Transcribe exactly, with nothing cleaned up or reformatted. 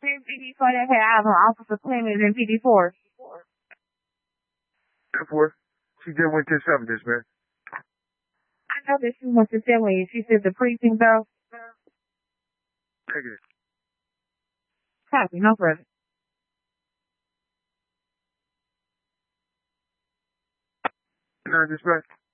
M P D four, they have an Officer Clemens in P D four. ten four. She just went to seven, dispatch. I know that she went to seven and she said the precinct though. Take it. Copy, no further. No, dispatch.